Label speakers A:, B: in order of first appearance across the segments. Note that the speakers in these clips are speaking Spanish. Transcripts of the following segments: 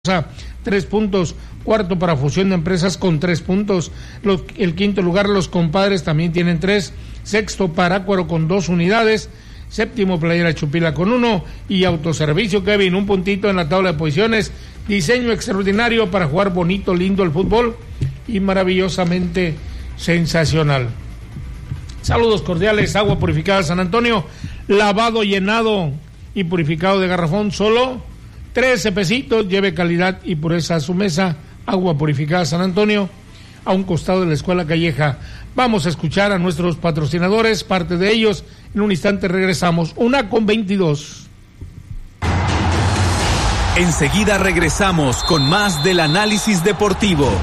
A: 3 puntos, cuarto para Fusión de Empresas con 3 puntos, el quinto lugar los compadres también tienen 3, sexto Parácuaro con 2 unidades, séptimo Playera Chupila con 1 y Autoservicio Kevin, un puntito en la tabla de posiciones. Diseño extraordinario para jugar bonito, lindo el fútbol y maravillosamente sensacional. Saludos cordiales. Agua purificada San Antonio, lavado, llenado y purificado de garrafón, solo 13 pesitos, lleve calidad y pureza a su mesa. Agua purificada San Antonio, a un costado de la Escuela Calleja. Vamos a escuchar a nuestros patrocinadores, parte de ellos. En un instante regresamos, 1:22.
B: Enseguida regresamos con más del análisis deportivo.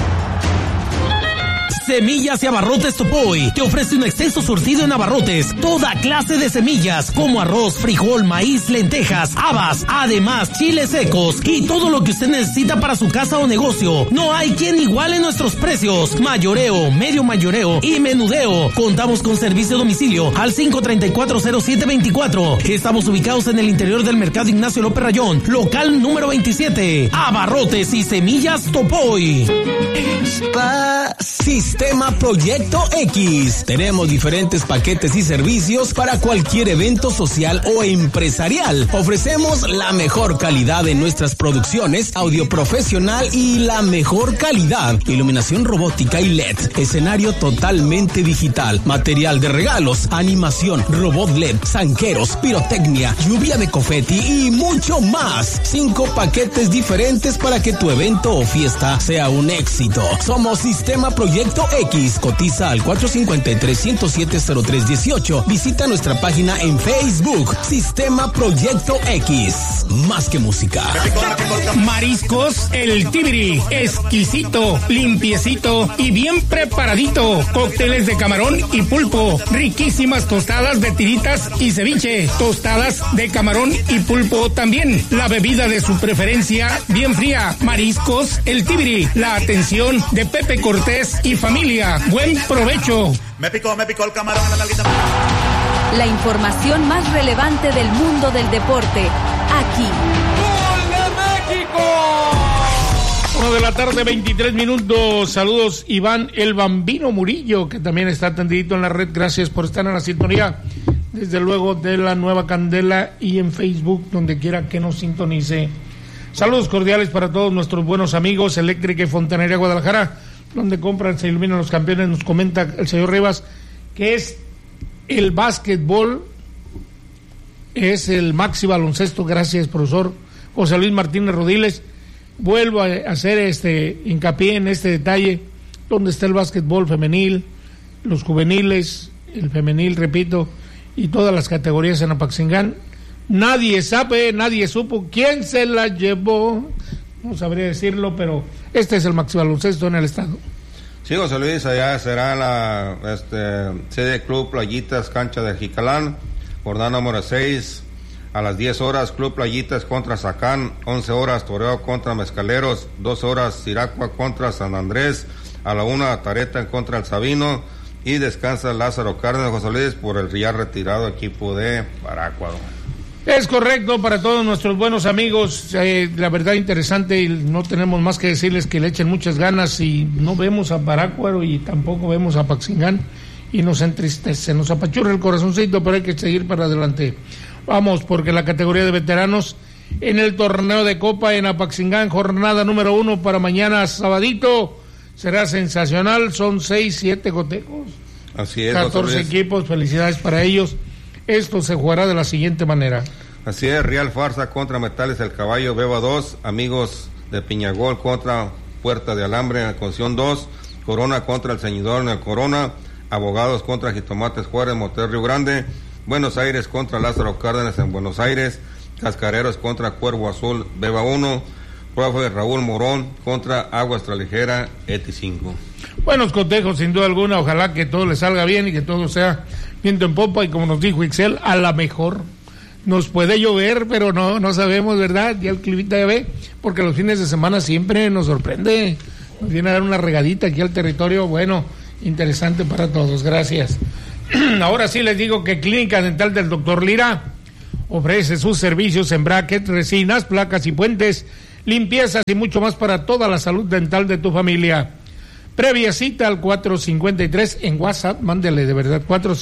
C: Semillas y Abarrotes Topoy te ofrece un extenso surtido en abarrotes, toda clase de semillas como arroz, frijol, maíz, lentejas, habas, además chiles secos y todo lo que usted necesita para su casa o negocio. No hay quien iguale nuestros precios. Mayoreo, medio mayoreo y menudeo. Contamos con servicio a domicilio al 534-0724. Estamos ubicados en el interior del Mercado Ignacio López Rayón, local número 27. Abarrotes y Semillas Topoy.
D: Sistema Proyecto X. Tenemos diferentes paquetes y servicios para cualquier evento social o empresarial. Ofrecemos la mejor calidad en nuestras producciones, audio profesional y la mejor calidad, iluminación robótica y LED, escenario totalmente digital, material de regalos, animación, robot LED, zanqueros, pirotecnia, lluvia de confeti y mucho más. 5 paquetes diferentes para que tu evento o fiesta sea un éxito. Somos Sistema Proyecto X. Cotiza al 453-107-0318. Visita nuestra página en Facebook, Sistema Proyecto X. Más que música.
E: Mariscos El Tibiri, exquisito, limpiecito y bien preparadito. Cócteles de camarón y pulpo, riquísimas tostadas de tiritas y ceviche, tostadas de camarón y pulpo también. La bebida de su preferencia, bien fría. Mariscos El Tibiri, la atención de Pepe Cortés y familia. Buen provecho.
F: Me picó el camarón en la nalguita.
G: La información más relevante del mundo del deporte, aquí.
A: ¡Gol de México! 1:23 p.m. Saludos, Iván el Bambino Murillo, que también está atendidito en la red. Gracias por estar en la sintonía, desde luego, de la Nueva Candela y en Facebook, donde quiera que nos sintonice. Saludos cordiales para todos nuestros buenos amigos, Eléctrica y Fontanería Guadalajara, donde compran, se iluminan los campeones. Nos comenta el señor Rivas que es el básquetbol, es el maxi baloncesto. Gracias, profesor José Luis Martínez Rodiles. Vuelvo a hacer hincapié en este detalle, donde está el básquetbol femenil, los juveniles, el femenil, repito, y todas las categorías en Apaxingán. Nadie sabe, nadie supo quién se la llevó. No sabría decirlo, pero este es el maxi baloncesto en el estado.
H: Sí, José Luis, allá será la sede Club Playitas, cancha de Jicalán, jornada número 6, a las 10 horas, Club Playitas contra Zacán, 11 horas, Toreo contra Mezcaleros, 12 horas, Siracua contra San Andrés, a la 1, Tareta contra El Sabino, y descansa Lázaro Cárdenas, José Luis, por el ya retirado equipo de Parácuaro.
A: Es correcto, para todos nuestros buenos amigos, la verdad interesante, y no tenemos más que decirles que le echen muchas ganas, y no vemos a Parácuaro y tampoco vemos a Apaxingán, y nos entristece, nos apachurra el corazoncito, pero hay que seguir para adelante. Vamos, porque la categoría de veteranos en el torneo de Copa en Apaxingán, jornada número 1 para mañana sabadito, será sensacional, son 6-7 cotejos.
H: Así es,
A: 14 equipos, felicidades para ellos. Esto se jugará de la siguiente manera.
H: Así es, Real Farsa contra Metales El Caballo, Beba 2, Amigos de Piñagol contra Puerta de Alambre en el Conción 2, Corona contra El Ceñidor en el Corona, Abogados contra Jitomates Juárez, Motel Río Grande, Buenos Aires contra Lázaro Cárdenas en Buenos Aires, Cascareros contra Cuervo Azul, Beba 1, Profe Raúl Morón contra Agua Extraligera, ETI 5.
A: Buenos cotejos, sin duda alguna, ojalá que todo le salga bien y que todo sea viento en popa, y como nos dijo Ixel, a la mejor. Nos puede llover, pero no sabemos, ¿verdad? Ya el clima ya ve, porque los fines de semana siempre nos sorprende, nos viene a dar una regadita aquí al territorio, bueno, interesante para todos, gracias. Ahora sí les digo que Clínica Dental del Dr. Lira ofrece sus servicios en brackets, resinas, placas y puentes limpiezas y mucho más para toda la salud dental de tu familia. Previa cita al 453 en WhatsApp, mándele de verdad,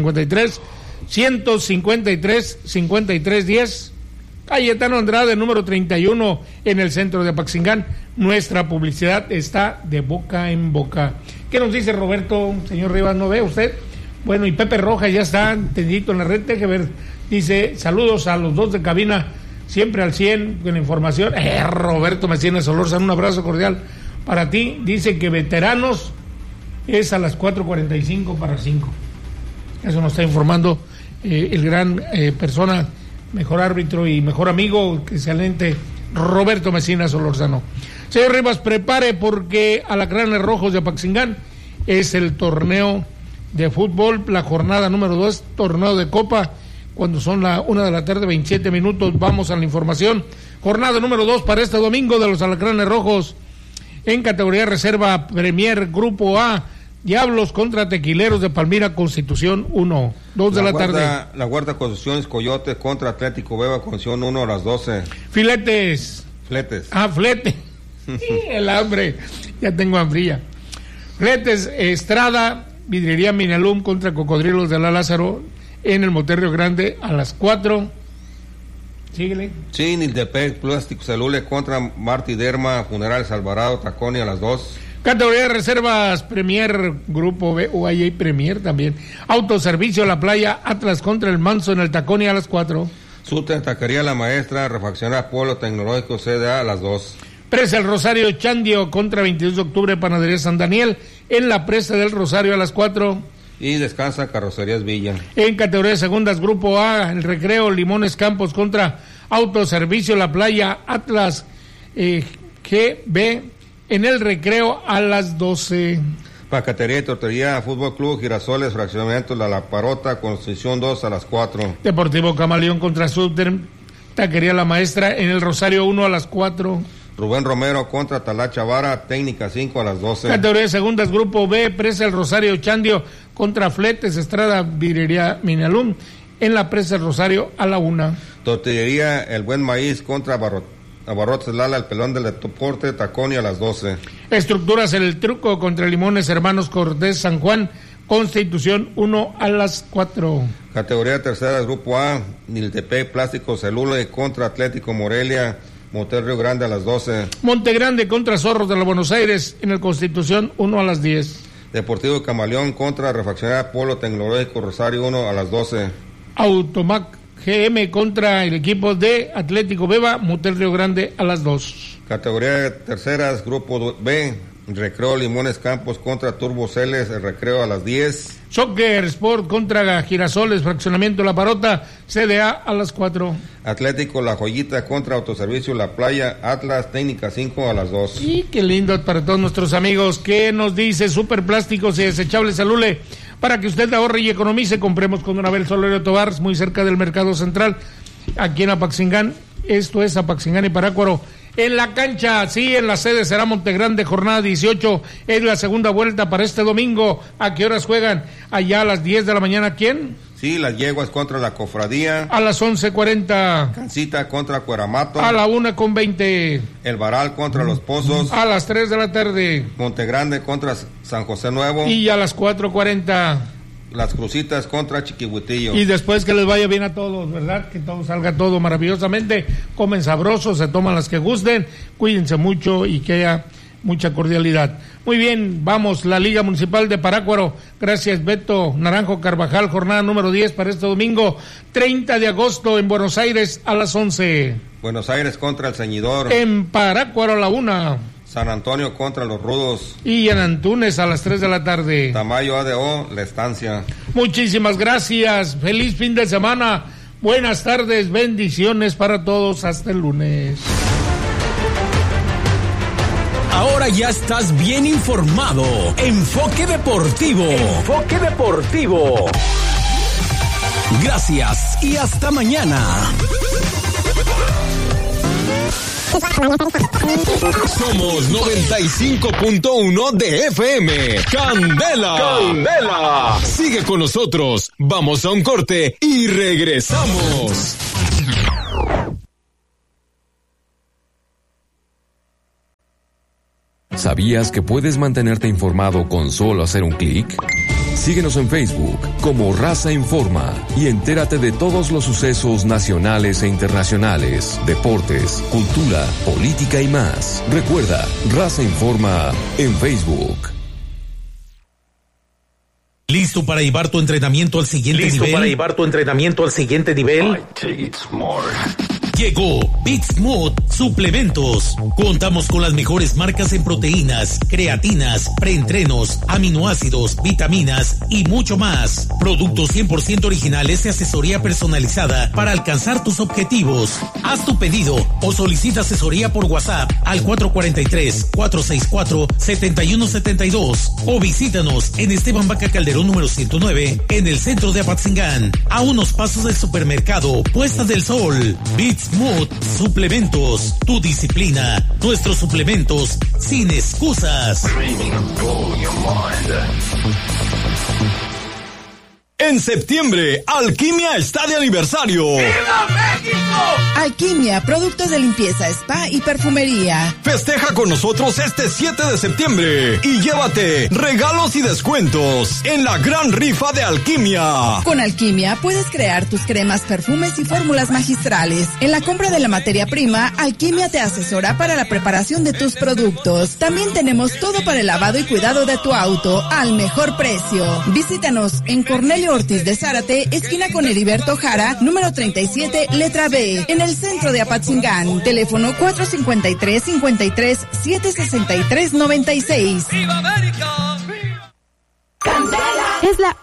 A: 453-153-5310, Cayetano Andrade, número 31, en el centro de Apaxingán. Nuestra publicidad está de boca en boca. ¿Qué nos dice Roberto, señor Rivas? ¿No ve usted? Bueno, y Pepe Rojas ya está tendidito en la red, deje ver. Dice, saludos a los dos de cabina, siempre al 100 con la información. Roberto Messina Solórzano, un abrazo cordial para ti. Dice que veteranos es a las 4:45 para 5. Eso nos está informando el gran persona, mejor árbitro y mejor amigo, excelente Roberto Messina Solórzano. Señor Rivas, prepare porque Alacranes Rojos de Apaxingán es el torneo de fútbol, la jornada número 2, torneo de Copa, cuando son la 1 de la tarde, 27 minutos. Vamos a la información. Jornada número 2 para este domingo de los Alacranes Rojos en categoría reserva Premier Grupo A. Diablos contra Tequileros de Palmira, Constitución 1, 2 de la tarde.
H: La Huerta Constitución Coyote contra Atlético Beba, Constitución 1 a las 12.
A: Fletes. Flete. El hambre, ya tengo hambrilla. Fletes Estrada, Vidrería Minalum contra Cocodrilos de la Lázaro en el Motel Río Grande a las 4. Síguele.
H: Sí, Niltepec, Plástico Celule contra Martí Derma, Funerales Alvarado, Taconi a las 2.
A: Categoría de reservas Premier Grupo B, o ahí hay Premier también. Autoservicio La Playa, Atlas contra el Manso en el Taconi a las 4.
H: Sute, Taquería La Maestra, Refaccionar Polo Tecnológico CDA a las 2.
A: Presa El Rosario Chandio contra 22 de octubre Panadería San Daniel en la Presa del Rosario a las 4.
H: Y Descansa Carrocerías Villa.
A: En categoría de segundas Grupo A, el Recreo Limones Campos contra Autoservicio La Playa, Atlas GB en el Recreo a las 12.
H: Pacatería y Tortería, Fútbol Club Girasoles, Fraccionamiento La Parota, Constitución 2 a las 4.
A: Deportivo Camaleón contra Subter, Taquería La Maestra en el Rosario 1 a las 4.
H: Rubén Romero contra Talacha Vara, Técnica 5 a las 12.
A: Categoría de segundas Grupo B, Presa El Rosario Chandio contra Fletes Estrada, Vidrería Minalum en la Presa El Rosario a la 1.
H: Tortillería El Buen Maíz contra Abarrotes Lala, el Pelón del Deporte, Taconi a las 12.
A: Estructuras El Truco contra Limones Hermanos Cortés San Juan, Constitución 1 a las 4.
H: Categoría tercera Grupo A, Niltepec, Plástico Celule contra Atlético Morelia, Motel Río Grande a las 12.
A: Montegrande contra Zorros de la Buenos Aires en el Constitución 1 a las 10.
H: Deportivo Camaleón contra Refaccionaria Polo Tecnológico Rosario 1 a las 12.
A: Automac GM contra el equipo de Atlético Beba, Motel Río Grande a las 2.
H: Categoría terceras Grupo B, Recreo Limones Campos contra Turbo Celes, el Recreo a las 10.
A: Soccer Sport contra Girasoles, Fraccionamiento La Parota, CDA a las 4.
H: Atlético La Joyita contra Autoservicio La Playa, Atlas Técnica 5 a las 2.
A: Y qué lindo para todos nuestros amigos. ¿Qué nos dice Superplásticos y Desechables Celule? Para que usted ahorre y economice, compremos con Don Abel Solerio Tobar, muy cerca del Mercado Central, aquí en Apaxingán. Esto es Apaxingán y Parácuaro. En la cancha, sí, en la sede será Montegrande, jornada 18, es la segunda vuelta para este domingo. ¿A qué horas juegan? Allá a las 10 de la mañana, ¿quién?
H: Sí, las Yeguas contra la Cofradía.
A: A las 11:40.
H: Cancita contra Cueramato.
A: A la 1:20.
H: El Varal contra Los Pozos.
A: A las 3 de la tarde.
H: Montegrande contra San José Nuevo.
A: Y a las 4:40.
H: Las Crucitas contra Chiquihuitillo.
A: Y después que les vaya bien a todos, ¿verdad? Que todo salga todo maravillosamente. Comen sabrosos, se toman las que gusten. Cuídense mucho y que haya mucha cordialidad. Muy bien, vamos, la Liga Municipal de Parácuaro. Gracias, Beto Naranjo Carvajal, jornada número 10 para este domingo, 30 de agosto en Buenos Aires a las 11.
H: Buenos Aires contra El Ceñidor.
A: En Parácuaro a la 1.
H: San Antonio contra Los Rudos.
A: Y en Antunes a las 3 de la tarde.
H: Tamayo ADO, La Estancia.
A: Muchísimas gracias, feliz fin de semana, buenas tardes, bendiciones para todos, hasta el lunes.
D: Ahora ya estás bien informado. Enfoque Deportivo. Enfoque Deportivo. Gracias y hasta mañana. Somos 95.1 de FM. Candela. Candela. Sigue con nosotros. Vamos a un corte y regresamos.
I: ¿Sabías que puedes mantenerte informado con solo hacer un clic? Síguenos en Facebook como Raza Informa y entérate de todos los sucesos nacionales e internacionales, deportes, cultura, política y más. Recuerda, Raza Informa en Facebook.
C: ¿Listo para llevar tu entrenamiento al siguiente nivel? Llegó Big Smooth Suplementos. Contamos con las mejores marcas en proteínas, creatinas, preentrenos, aminoácidos, vitaminas y mucho más. Productos 100% originales y asesoría personalizada para alcanzar tus objetivos. Haz tu pedido o solicita asesoría por WhatsApp al 443-464-7172 o visítanos en Esteban Vaca Calderón número 109 en el centro de Apatzingán, a unos pasos del supermercado Puesta del Sol. Big Smooth Suplementos, tu disciplina, nuestros suplementos sin excusas.
J: En septiembre, Alquimia está de aniversario.
K: ¡Viva México! Alquimia, productos de limpieza, spa y perfumería.
J: Festeja con nosotros este 7 de septiembre y llévate regalos y descuentos en la gran rifa de Alquimia.
K: Con Alquimia puedes crear tus cremas, perfumes y fórmulas magistrales. En la compra de la materia prima, Alquimia te asesora para la preparación de tus productos. También tenemos todo para el lavado y cuidado de tu auto al mejor precio. Visítanos en Cornelio Ortiz de Zárate, esquina con Heriberto Jara, número 37, letra B, en el centro de Apatzingán. Teléfono 453-53-763-96.
L: ¡Viva América! Es la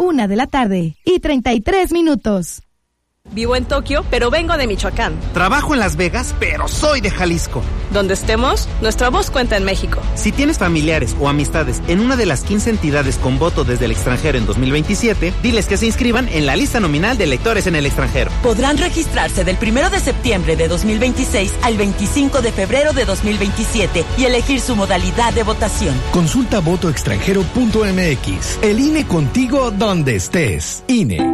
L: 1:33 p.m.
M: Vivo en Tokio, pero vengo de Michoacán.
N: Trabajo en Las Vegas, pero soy de Jalisco.
M: Donde estemos, nuestra voz cuenta en México.
N: Si tienes familiares o amistades en una de las 15 entidades con voto desde el extranjero en 2027, diles que se inscriban en la lista nominal de electores en el extranjero.
O: Podrán registrarse del 1 de septiembre de 2026 al 25 de febrero de 2027 y elegir su modalidad de votación.
P: Consulta votoextranjero.mx. El INE contigo donde estés. INE.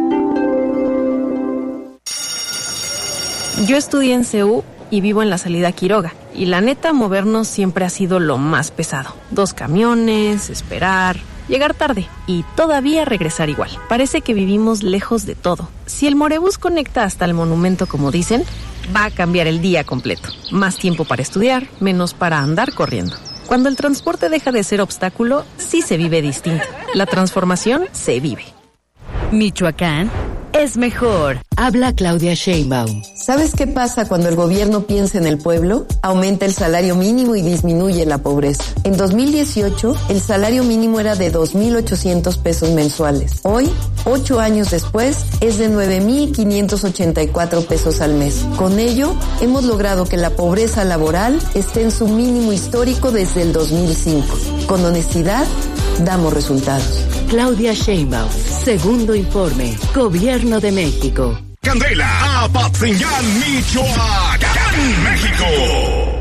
M: Yo estudié en CU y vivo en la salida Quiroga. Y la neta, movernos siempre ha sido lo más pesado. 2 camiones, esperar, llegar tarde y todavía regresar igual. Parece que vivimos lejos de todo. Si el Morebús conecta hasta el monumento, como dicen, va a cambiar el día completo. Más tiempo para estudiar, menos para andar corriendo. Cuando el transporte deja de ser obstáculo, sí se vive distinto. La transformación se vive.
G: Michoacán es mejor.
Q: Habla Claudia Sheinbaum. ¿Sabes qué pasa cuando el gobierno piensa en el pueblo? Aumenta el salario mínimo y disminuye la pobreza. En 2018, el salario mínimo era de 2,800 pesos mensuales. Hoy, 8 años después, es de 9,584 pesos al mes. Con ello, hemos logrado que la pobreza laboral esté en su mínimo histórico desde el 2005. Con honestidad, damos resultados.
G: Claudia Sheinbaum, segundo informe, Gobierno de México.
J: Candela, Apatzingán, Michoacán, México.